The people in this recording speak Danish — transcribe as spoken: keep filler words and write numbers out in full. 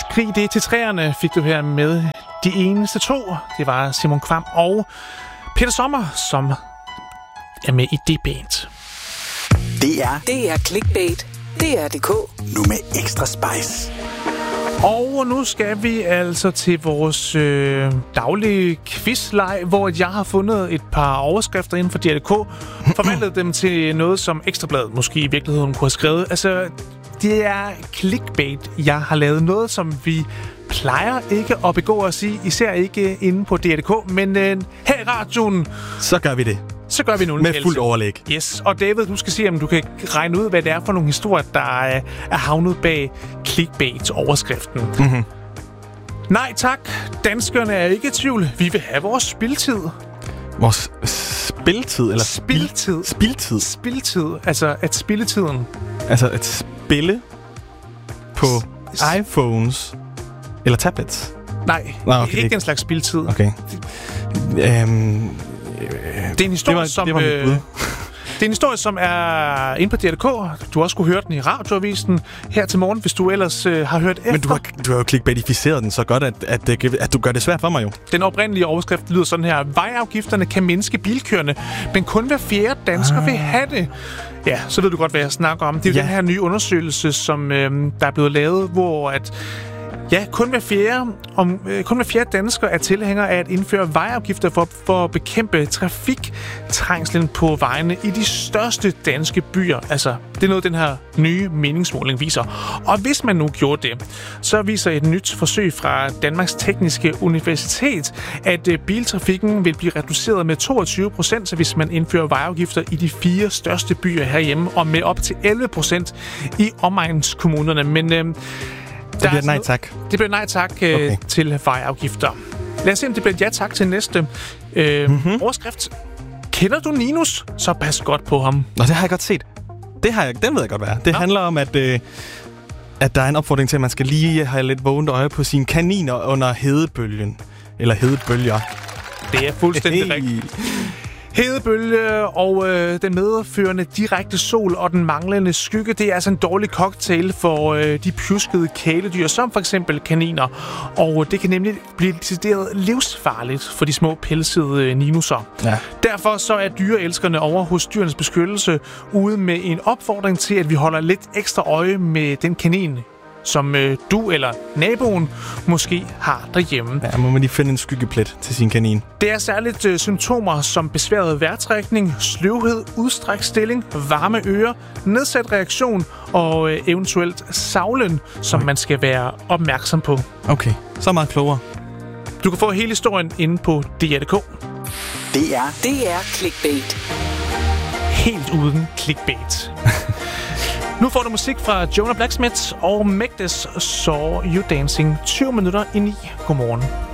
Krig, det er til træerne, fik du her med de eneste to. Det var Simon Kvam og Peter Sommer, som er med i det band. Det er Det er Clickbait. Det er D K. Nu med ekstra spice. Og nu skal vi altså til vores øh, daglige quizleg, hvor jeg har fundet et par overskrifter inden for D R K, forvandlet dem til noget, som Ekstrabladet måske i virkeligheden kunne have skrevet. Altså, det er clickbait. Jeg har lavet noget, som vi plejer ikke at begå os i, især ikke inde på D R K, men øh, her i radioen, Så gør vi det. så gør vi nu en Med else. fuldt overlæg. Yes, og David, du skal se, om du kan regne ud, hvad det er for nogle historier, der er, er havnet bag clickbait-overskriften. Mm-hmm. Nej tak, danskerne er ikke i tvivl. Vi vil have vores spildtid. Vores spiltid, eller Spildtid. Spildtid. Spildtid, altså at spilde tiden. Altså at spille på S- iPhones eller tablets. Nej, Nå, okay, ikke det- den slags spildtid. Okay. Øhm, Det er en historie, det var, som... det var mit øh, bud. Det er en historie, som er inde på D R K. Du har også kunne høre den i radioavisen her til morgen, hvis du ellers øh, har hørt efter. Men du har, du har jo clickbaitificeret den så godt, at, at, at, at du gør det svært for mig jo. Den oprindelige overskrift lyder sådan her. Vejafgifterne kan mindske bilkørende, men kun hver fjerde dansker ah. vil have det. Ja, så ved du godt, hvad jeg snakker om. Det er jo Ja. den her nye undersøgelse, som øh, der er blevet lavet, hvor at ja, kun hver fjerde, om, øh, kun hver fjerde dansker er tilhænger af at indføre vejafgifter for, for at bekæmpe trafiktrængslen på vejene i de største danske byer. Altså, det er noget, den her nye meningsmåling viser. Og hvis man nu gjorde det, så viser et nyt forsøg fra Danmarks Tekniske Universitet, at øh, biltrafikken vil blive reduceret med toogtyve procent, så hvis man indfører vejafgifter i de fire største byer herhjemme, og med op til elleve procent i omegnskommunerne. Men øh, Det bliver nej tak. Det bliver nej tak øh, Okay. til vejafgifter. Lad os se, om det bliver ja tak til næste øh, mm-hmm. overskrift. Kender du Ninus? Så pas godt på ham. Nå, det har jeg godt set. Det har jeg, den ved jeg godt, hvad er. Det Nå. handler om, at, øh, at der er en opfordring til, at man skal lige have lidt vågent øje på sine kaniner under hedebølgen. Eller hedebølger. Det er fuldstændig Hey. rigtigt. Hedebølge og øh, den medførende direkte sol og den manglende skygge, det er altså en dårlig cocktail for øh, de pjuskede kæledyr, som for eksempel kaniner. Og det kan nemlig blive decideret livsfarligt for de små pelsede øh, ninusser. Ja. Derfor så er dyreelskerne over hos Dyrenes Beskyttelse ude med en opfordring til, at vi holder lidt ekstra øje med den kanin, som øh, du eller naboen måske har derhjemme. Ja, må man lige finde en skyggeplet til sin kanin. Det er særligt øh, symptomer som besværet vejrtrækning, sløvhed, udstrækt stilling, varme ører, nedsat reaktion og øh, eventuelt savlen, som Okay. man skal være opmærksom på. Okay, så meget klogere. Du kan få hele historien inde på D R punktum D K. Det er Det er Clickbait. Helt uden clickbait. Nu får du musik fra Jonah Blacksmith og Magdes Saw You Dancing tyve minutter i ni. Godmorgen.